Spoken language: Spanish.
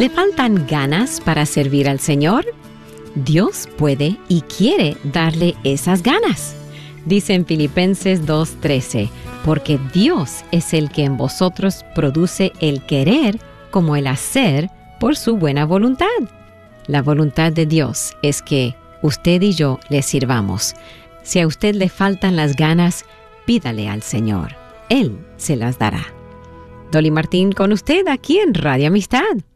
¿Le faltan ganas para servir al Señor? Dios puede y quiere darle esas ganas. Dice en Filipenses 2:13, porque Dios es el que en vosotros produce el querer como el hacer por su buena voluntad. La voluntad de Dios es que usted y yo le sirvamos. Si a usted le faltan las ganas, pídale al Señor. Él se las dará. Dolly Martín con usted aquí en Radio Amistad.